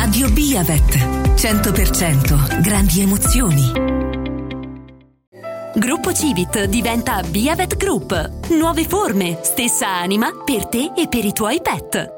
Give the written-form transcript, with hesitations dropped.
Radio Biavet. 100% grandi emozioni. Gruppo Civit diventa Biavet Group. Nuove forme, stessa anima per te e per i tuoi pet.